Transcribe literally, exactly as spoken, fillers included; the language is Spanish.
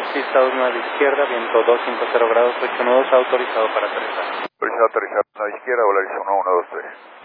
pista dos nueve a la izquierda, viento dos cinco cero grados, ocho nudos, autorizado para aterrizar. Autorizado a aterrizar a la izquierda, Volaris uno uno dos tres.